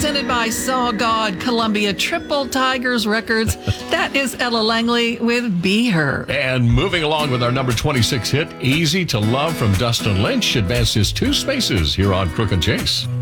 presented by Saw God Columbia Triple Tigers Records. That is Ella Langley with Be Her. And moving along with our number 26 hit, Easy to Love from Dustin Lynch, advanced his 2 spaces here on Crook and Chase.